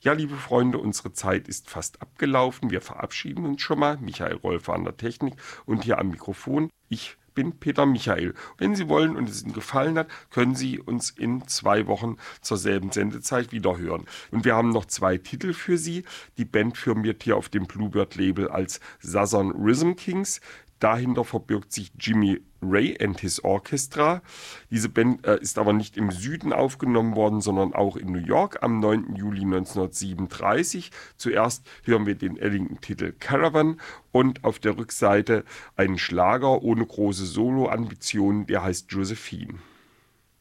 Ja, liebe Freunde, unsere Zeit ist fast abgelaufen. Wir verabschieden uns schon mal. Michael Rolfe an der Technik und hier am Mikrofon. Ich bin Peter Michael. Wenn Sie wollen und es Ihnen gefallen hat, können Sie uns in 2 Wochen zur selben Sendezeit wieder hören. Und wir haben noch 2 Titel für Sie. Die Band firmiert hier auf dem Bluebird-Label als Southern Rhythm Kings. Dahinter verbirgt sich Jimmy Ray and his Orchestra. Diese Band ist aber nicht im Süden aufgenommen worden, sondern auch in New York am 9. Juli 1937. Zuerst hören wir den Ellington-Titel Caravan und auf der Rückseite einen Schlager ohne große Solo-Ambitionen, der heißt Josephine.